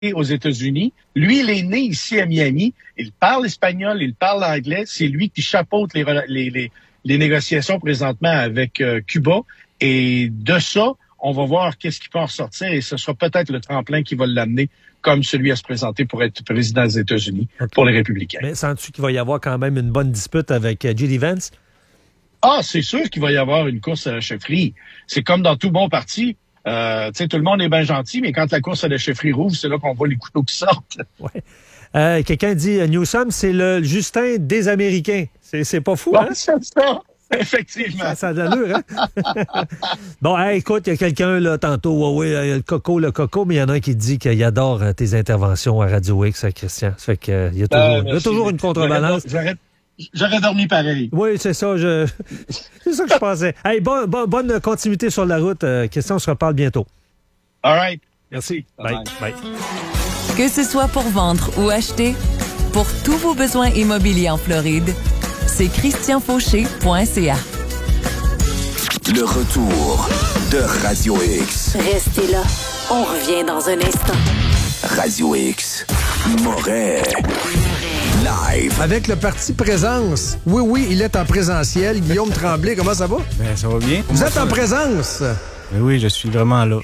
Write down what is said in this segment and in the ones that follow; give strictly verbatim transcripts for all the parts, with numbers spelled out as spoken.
aux États-Unis. Lui, il est né ici à Miami. Il parle espagnol, il parle anglais. C'est lui qui chapeaute les, les, les, les négociations présentement avec euh, Cuba. Et de ça, on va voir qu'est-ce qui peut en ressortir. Et ce sera peut-être le tremplin qui va l'amener comme celui à se présenter pour être président des États-Unis okay. pour les Républicains. Mais sens-tu qu'il va y avoir quand même une bonne dispute avec J D Vance? Ah, c'est sûr qu'il va y avoir une course à la chefferie. C'est comme dans tout bon parti. Euh, tu sais, tout le monde est bien gentil, mais quand la course à la chefferie rouvre, c'est là qu'on voit les couteaux qui sortent. Ouais. Euh, quelqu'un dit, Newsom, c'est le Justin des Américains. C'est, c'est pas fou, bon, hein? C'est ça. Effectivement. Ça, ça a de l'allure, hein? Bon, hey, écoute, il y a quelqu'un, là, tantôt, ouais, ouais, le coco, le coco, mais il y en a un qui dit qu'il adore hein, tes interventions à Radio X, Christian. Ça fait qu'il euh, y a toujours, euh, y a toujours une contrebalance. J'aurais, j'aurais dormi pareil. Oui, c'est ça, je, c'est ça que je pensais. Hey, bon, bon, bonne continuité sur la route, euh, Christian, on se reparle bientôt. All right. Merci. Bye. Bye. Bye. Que ce soit pour vendre ou acheter, pour tous vos besoins immobiliers en Floride, c'est christian fauché point c a. Le retour de Radio X. Restez là. On revient dans un instant. Radio X. Moret. Live. Avec le parti Présence. Oui, oui, il est en présentiel. Guillaume Tremblay, comment ça va? Ben, ça va bien. Vous êtes en présence? Ben oui, je suis vraiment là.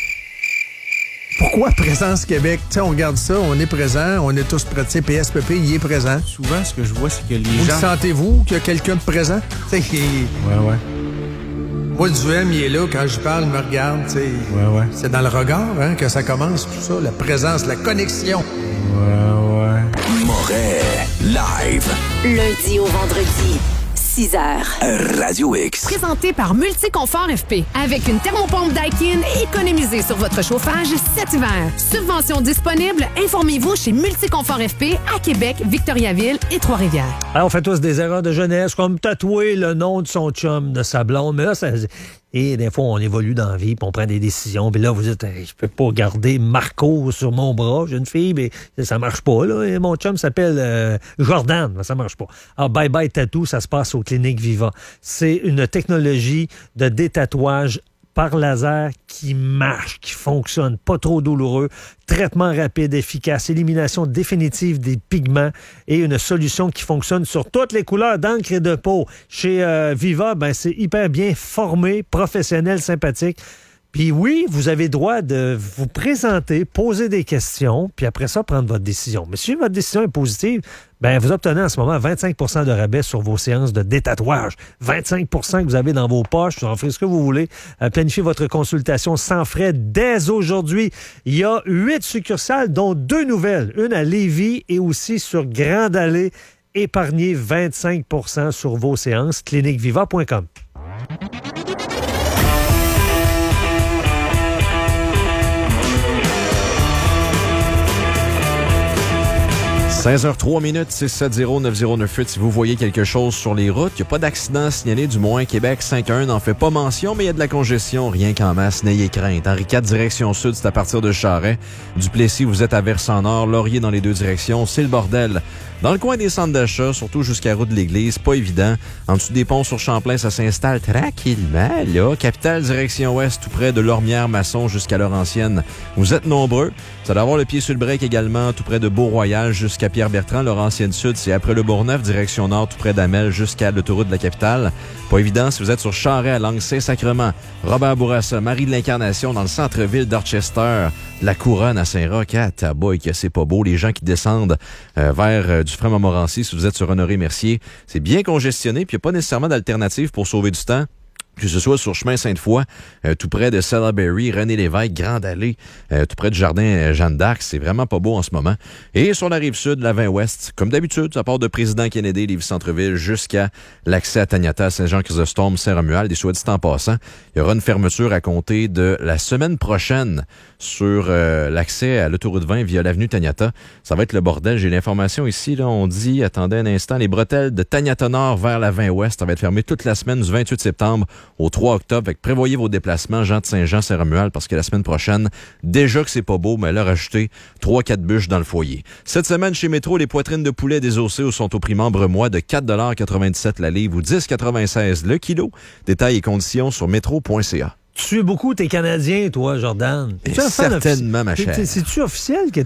Pourquoi Présence Québec? Tu sais, on regarde ça, on est présent, on est tous prêts. P S P P, il est présent. Souvent, ce que je vois, c'est que les vous gens... Vous sentez-vous qu'il y a quelqu'un de présent? T'sais, qui... Ouais, ouais. Moi, Duhem, il est là, quand je parle, il me regarde, tu sais. Ouais, ouais. C'est dans le regard, hein, que ça commence, tout ça, la présence, la connexion. Ouais, ouais. Moret. Live. Lundi au vendredi. six heures. Radio X. Présenté par Multiconfort F P. Avec une thermopompe Daikin, économisez sur votre chauffage cet hiver. Subvention disponible. Informez-vous chez Multiconfort F P à Québec, Victoriaville et Trois-Rivières. Alors, on fait tous des erreurs de jeunesse, comme tatouer le nom de son chum, de sa blonde. Mais là, ça... Et des fois, on évolue dans la vie, puis on prend des décisions. Puis là, vous dites, hey, je peux pas garder Marco sur mon bras. J'ai une fille, mais ça marche pas. Là. Et mon chum s'appelle euh, Jordan. Ça marche pas. Alors, Bye Bye Tattoo, ça se passe aux Cliniques Viva. C'est une technologie de détatouage par laser qui marche, qui fonctionne, pas trop douloureux, traitement rapide, efficace, élimination définitive des pigments et une solution qui fonctionne sur toutes les couleurs d'encre et de peau. Chez euh, Viva, ben, c'est hyper bien formé, professionnel, sympathique. Puis oui, vous avez droit de vous présenter, poser des questions, puis après ça, prendre votre décision. Mais si votre décision est positive, ben vous obtenez en ce moment vingt-cinq pour cent de rabais sur vos séances de détatouage. vingt-cinq pour cent que vous avez dans vos poches, vous en ferez ce que vous voulez. Euh, planifiez votre consultation sans frais dès aujourd'hui. Il y a huit succursales, dont deux nouvelles. Une à Lévis et aussi sur Grande Allée. Épargnez vingt-cinq pour cent sur vos séances. clinique viva point com. seize heures trois minutes, six sept zéro neuf zéro neuf huit. Si vous voyez quelque chose sur les routes, il n'y a pas d'accident signalé, du moins Québec cinq un n'en fait pas mention, mais il y a de la congestion, rien qu'en masse, n'ayez crainte. Henri quatre, direction sud, c'est à partir de Charest. Duplessis, vous êtes à Versant-Nord, Laurier dans les deux directions, c'est le bordel. Dans le coin des centres d'achat, surtout jusqu'à route de l'Église, pas évident. En dessous des ponts sur Champlain, ça s'installe tranquillement, là. Capitale, direction ouest, tout près de Lormière-Masson jusqu'à Laurentienne. Vous êtes nombreux. Ça doit avoir le pied sur le break également, tout près de Beau-Royal jusqu'à Pierre-Bertrand. Laurentienne Sud, c'est après le Bourgneuf, direction nord, tout près d'Amel jusqu'à l'autoroute de la capitale. Pas évident si vous êtes sur Charest à l'angle Saint-Sacrement. Robert Bourassa, Marie de l'Incarnation dans le centre-ville d'Orchester. La Couronne à Saint-Roch. Ah, taboy, que c'est pas beau. Les gens qui descendent euh, vers euh, Dufresne-Montmorency, si vous êtes sur Honoré-Mercier, c'est bien congestionné, puis il n'y a pas nécessairement d'alternative pour sauver du temps. Que ce soit sur chemin Sainte-Foy, euh, tout près de Salaberry, René-Lévesque, Grande Allée, euh, tout près du jardin euh, Jeanne d'Arc, c'est vraiment pas beau en ce moment. Et sur la rive sud, la vingt ouest, comme d'habitude, ça part de Président Kennedy, Lévis-Centreville, jusqu'à l'accès à Taniata, Saint-Jean-Chrysostome, Saint-Romuald. Et soit dit en passant, il y aura une fermeture à compter de la semaine prochaine sur euh, l'accès à l'autoroute vingt via l'avenue Taniata. Ça va être le bordel. J'ai l'information ici, là, on dit, attendez un instant, les bretelles de Taniata Nord vers la vingt ouest, ça va être fermé toute la semaine du vingt-huit septembre au trois octobre. Fait que prévoyez vos déplacements, Jean de Saint-Jean, Saint-Romuald, parce que la semaine prochaine, déjà que c'est pas beau, mais là, rajouter trois quatre bûches dans le foyer. Cette semaine, chez Métro, les poitrines de poulet désossées sont au prix membre mois de quatre dollars quatre-vingt-dix-sept la livre ou dix dollars quatre-vingt-seize le kilo. Détails et conditions sur métro point c a. Tu es beaucoup, t'es Canadien, toi, Jordan. Et certainement, ma chère. C'est-tu officiel que